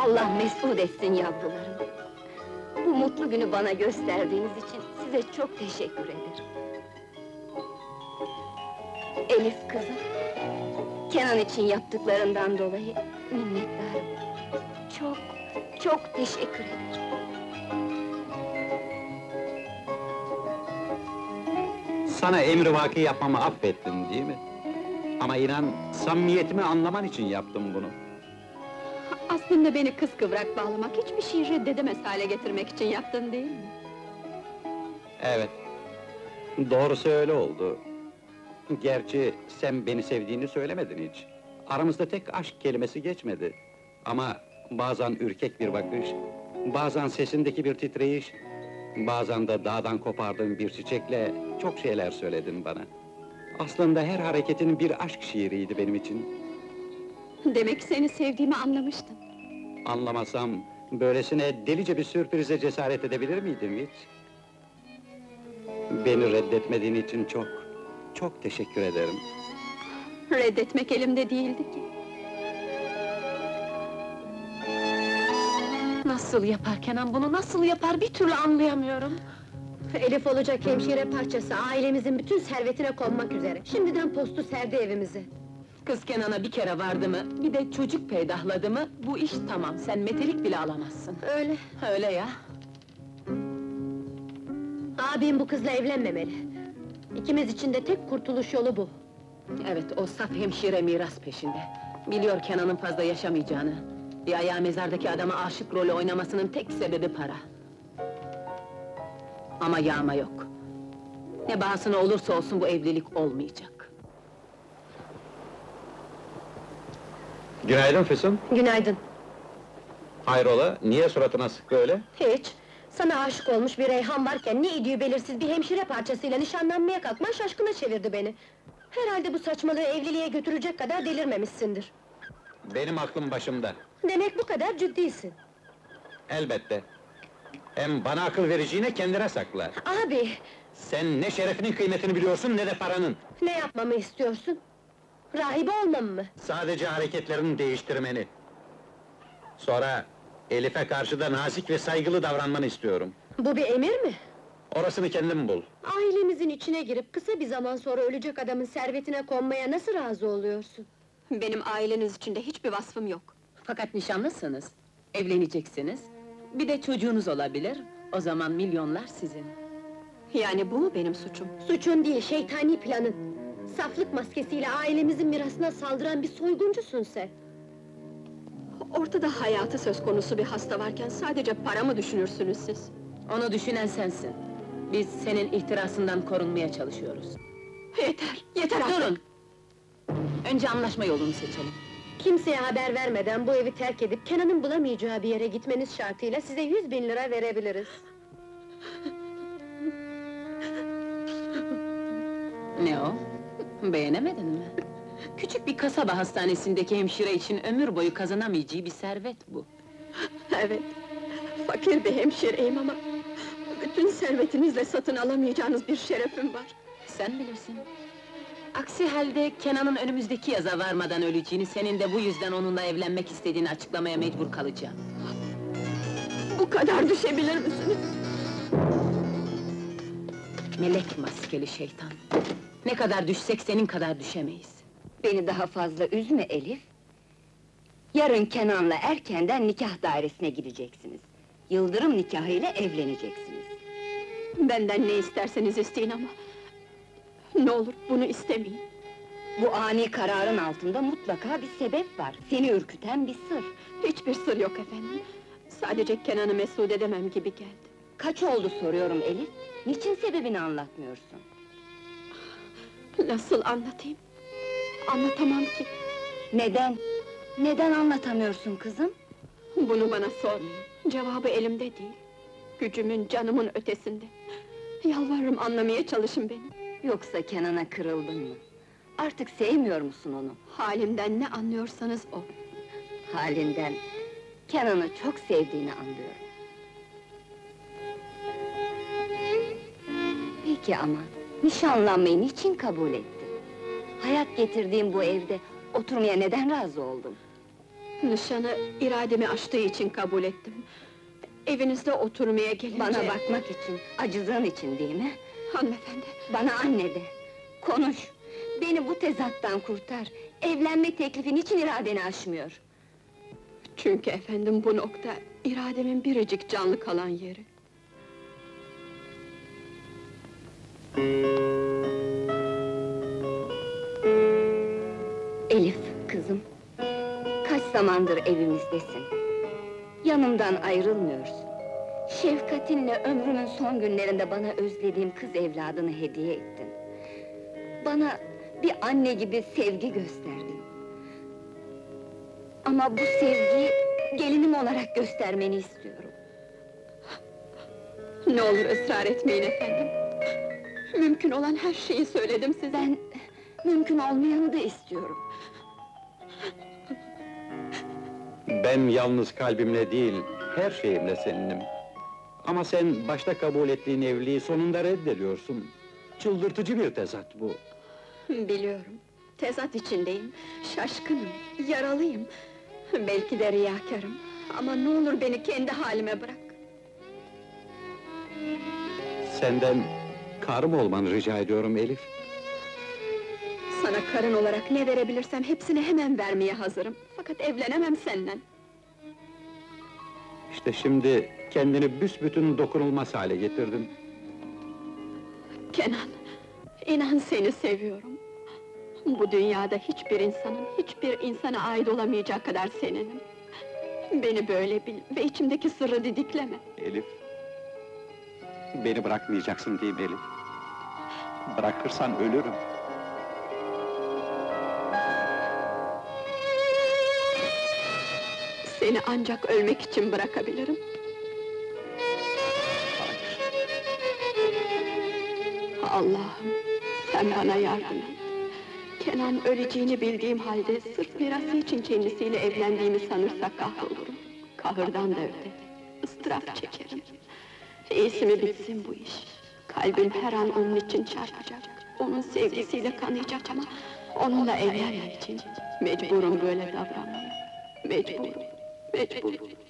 Allah mesut etsin yavrularım. Bu mutlu günü bana gösterdiğiniz için size çok teşekkür ederim. Elif kızım, Kenan için yaptıklarından dolayı minnettarım. Çok, çok teşekkür ederim. Sana emrivaki yapmamı affettin, değil mi? Ama inan, samimiyetimi anlaman için yaptım bunu. Aslında beni kıskıvrak bağlamak, hiçbir şeyi reddedemez hale getirmek için yaptın değil mi? Evet, doğrusu öyle oldu. Gerçi sen beni sevdiğini söylemedin hiç. Aramızda tek aşk kelimesi geçmedi. Ama bazen ürkek bir bakış, bazen sesindeki bir titreyiş, bazen de dağdan kopardığın bir çiçekle çok şeyler söyledin bana. Aslında her hareketin bir aşk şiiriydi benim için. Demek seni sevdiğimi anlamıştın. Anlamasam, böylesine delice bir sürprize cesaret edebilir miydim hiç? Beni reddetmediğin için çok, çok teşekkür ederim. Reddetmek elimde değildi ki. Nasıl yapar Kenan bunu, nasıl yapar bir türlü anlayamıyorum. Elif olacak hemşire parçası, ailemizin bütün servetine konmak üzere. Şimdiden postu serdi evimize. Kız Kenan'a bir kere vardı mı, bir de çocuk peydahladı mı, bu iş tamam, sen metelik bile alamazsın. Öyle. Öyle ya. Abim bu kızla evlenmemeli. İkimiz için de tek kurtuluş yolu bu. Evet, o saf hemşire miras peşinde. Biliyor Kenan'ın fazla yaşamayacağını. Bir ayağı mezardaki adama aşık rolü oynamasının tek sebebi para. Ama yağma yok. Ne bahasına olursa olsun bu evlilik olmayacak. Günaydın Füsun. Günaydın. Hayrola, niye suratın asık böyle? Hiç. Sana aşık olmuş bir Reyhan varken ne idüğü belirsiz bir hemşire parçasıyla nişanlanmaya kalkman şaşkına çevirdi beni. Herhalde bu saçmalığı evliliğe götürecek kadar delirmemişsindir. Benim aklım başımda. Demek bu kadar ciddisin. Elbette. Hem bana akıl vereceğine kendine sakla. Abi, Sen ne şerefinin kıymetini biliyorsun ne de paranın. ne yapmamı istiyorsun? Rahibe olmam mı? Sadece hareketlerini değiştirmeni. Sonra Elif'e karşı da nazik ve saygılı davranmanı istiyorum. Bu bir emir mi? Orasını kendin bul. Ailemizin içine girip kısa bir zaman sonra ölecek adamın servetine konmaya nasıl razı oluyorsun? Benim aileniz içinde hiçbir vasfım yok. Fakat nişanlısınız, evleneceksiniz. Bir de çocuğunuz olabilir, o zaman milyonlar sizin. Yani bu mu benim suçum? Suçun değil, şeytani planın. Saflık maskesiyle ailemizin mirasına saldıran bir soyguncusun sen. Ortada hayatı söz konusu bir hasta varken sadece para mı düşünürsünüz siz? Onu düşünen sensin. Biz senin ihtirasından korunmaya çalışıyoruz. Yeter, yeter artık! Durun! Önce anlaşma yolunu seçelim. Kimseye haber vermeden bu evi terk edip Kenan'ın bulamayacağı bir yere gitmeniz şartıyla size 100.000 lira verebiliriz. Ne o? Beğenemedin mi? Küçük bir kasaba hastanesindeki hemşire için ömür boyu kazanamayacağı bir servet bu. Evet, fakir bir hemşireyim ama bütün servetinizle satın alamayacağınız bir şerefim var. Sen bilirsin. Aksi halde Kenan'ın önümüzdeki yaza varmadan öleceğini, senin de bu yüzden onunla evlenmek istediğini açıklamaya mecbur kalacağım. Bu kadar düşebilir misiniz? Melek maskeli şeytan! Ne kadar düşsek senin kadar düşemeyiz. Beni daha fazla üzme Elif. Yarın Kenan'la erkenden nikah dairesine gideceksiniz. Yıldırım nikahıyla evleneceksiniz. Benden ne isterseniz isteyin ama... Ne olur bunu istemeyin. Bu ani kararın altında mutlaka bir sebep var. Seni ürküten bir sır. Hiçbir sır yok efendim. Sadece Kenan'ı mesut edemem gibi geldi. Kaç oldu soruyorum Elif? Niçin sebebini anlatmıyorsun? Nasıl anlatayım? Anlatamam ki. Neden? Neden anlatamıyorsun kızım? Bunu bana sormayın. Cevabı elimde değil. Gücümün, canımın ötesinde. Yalvarırım anlamaya çalışın beni. Yoksa Kenan'a kırıldın mı? Artık sevmiyor musun onu? Halimden ne anlıyorsanız o. Halinden, Kenan'ı çok sevdiğini anlıyorum. Peki ama, nişanlanmayı niçin kabul ettin? Hayat getirdiğim bu evde, oturmaya neden razı oldun? Nişanı irademi aştığı için kabul ettim. Evinizde oturmaya gelince... Bana bakmak için, acıdığın için değil mi? Hanımefendi, Bana anne de, konuş! Beni bu tezattan kurtar! Evlenme teklifin için iradeni aşmıyor! çünkü efendim bu nokta... irademin biricik canlı kalan yeri. Elif, kızım! Kaç zamandır evimizdesin? Yanımdan ayrılmıyorsun. Şefkatinle ömrümün son günlerinde bana özlediğim kız evladını hediye ettin. Bana bir anne gibi sevgi gösterdin. Ama bu sevgiyi gelinim olarak göstermeni istiyorum. Ne olur ısrar etmeyin efendim. Mümkün olan her şeyi söyledim size. Ben mümkün olmayanı da istiyorum. Ben yalnız kalbimle değil, her şeyimle seninim. Ama sen başta kabul ettiğin evliliği sonunda reddediyorsun. Çıldırtıcı bir tezat bu. Biliyorum, tezat içindeyim, şaşkınım, yaralıyım. Belki de riyakarım. Ama ne olur beni kendi halime bırak. Senden karım olmanı rica ediyorum Elif. Sana karın olarak ne verebilirsem hepsini hemen vermeye hazırım. Fakat evlenemem seninle. İşte şimdi kendini büsbütün dokunulmaz hale getirdin. Kenan, inan seni seviyorum. Bu dünyada hiçbir insana ait olamayacağı kadar seninim. Beni böyle bil ve içimdeki sırrı didikleme. Elif, beni bırakmayacaksın değil mi Elif? Bırakırsan ölürüm. Seni ancak ölmek için bırakabilirim. Allah'ım, sen bana yardım et. Kenan öleceğini bildiğim halde sırf mirası için kendisiyle evlendiğimi sanırsa kahrolurum. Kahırdan da öte, ıstırap çekerim. İyisi mi bitsin bu iş? Kalbim her an onun için çarpacak. Onun sevgisiyle kanayacak ama onunla evlenmek için mecburum böyle davranmaya. Mecburum.